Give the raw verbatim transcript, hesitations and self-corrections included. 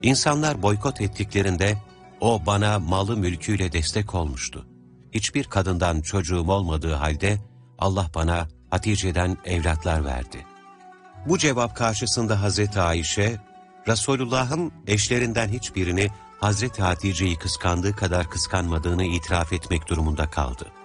İnsanlar boykot ettiklerinde o bana malı mülküyle destek olmuştu. Hiçbir kadından çocuğum olmadığı halde Allah bana Hatice'den evlatlar verdi. Bu cevap karşısında Hazreti Ayşe, Resulullah'ın eşlerinden hiçbirini Hazreti Hatice'yi kıskandığı kadar kıskanmadığını itiraf etmek durumunda kaldı.